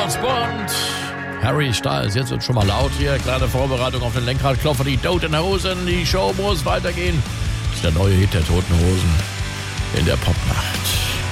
James Bond. Harry Styles, jetzt wird schon mal laut hier. Kleine Vorbereitung auf den Lenkradklopfer. Die Toten Hosen, die Show muss weitergehen. Das ist der neue Hit der Toten Hosen in der Popnacht.